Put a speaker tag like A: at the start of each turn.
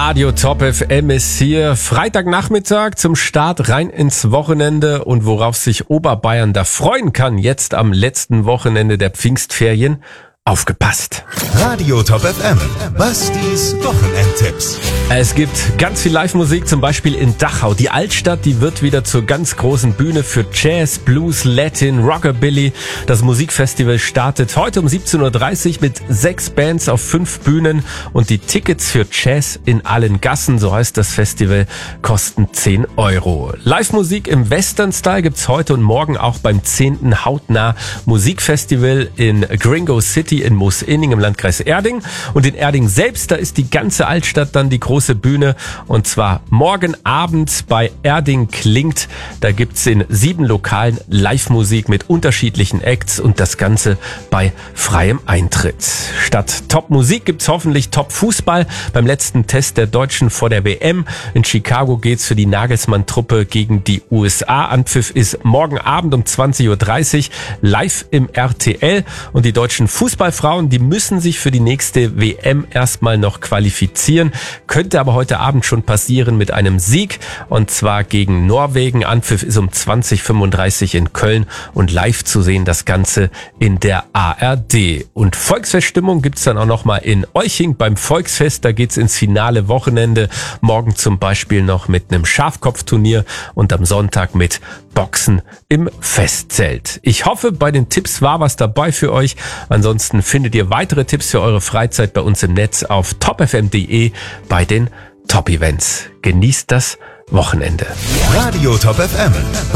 A: Radio Top FM ist hier. Freitagnachmittag zum Start rein ins Wochenende und worauf sich Oberbayern da freuen kann, jetzt am letzten Wochenende der Pfingstferien. Aufgepasst!
B: Radio Top FM, Bastis Wochenendtipps.
A: Es gibt ganz viel Live-Musik, zum Beispiel in Dachau. Die Altstadt, die wird wieder zur ganz großen Bühne für Jazz, Blues, Latin, Rockabilly. Das Musikfestival startet heute um 17.30 Uhr mit 6 Bands auf 5 Bühnen und die Tickets für Jazz in allen Gassen, so heißt das Festival, kosten 10 €. Live-Musik im Western-Style gibt's heute und morgen auch beim 10. Hautnah Musikfestival in Gringo City in Moosinning im Landkreis Erding. Und in Erding selbst, da ist die ganze Altstadt dann die große Bühne. Und zwar morgen Abend bei Erding klingt. Da gibt's in 7 Lokalen Live-Musik mit unterschiedlichen Acts und das Ganze bei freiem Eintritt. Statt Top-Musik gibt's hoffentlich Top-Fußball. Beim letzten Test der Deutschen vor der WM in Chicago geht's für die Nagelsmann-Truppe gegen die USA. Anpfiff ist morgen Abend um 20.30 Uhr live im RTL. Und die deutschen Fußballfrauen, die müssen sich für die nächste WM erstmal noch qualifizieren. Könnte aber heute Abend schon passieren mit einem Sieg. Und zwar gegen Norwegen. Anpfiff ist um 20:35 in Köln und live zu sehen das Ganze in der ARD. Und Volksfeststimmung gibt's dann auch nochmal in Euching beim Volksfest. Da geht's ins finale Wochenende. Morgen zum Beispiel noch mit einem Schafkopfturnier und am Sonntag mit Boxen im Festzelt. Ich hoffe, bei den Tipps war was dabei für euch. Ansonsten findet ihr weitere Tipps für eure Freizeit bei uns im Netz auf topfm.de bei den Top-Events. Genießt das Wochenende.
B: Radio Top FM,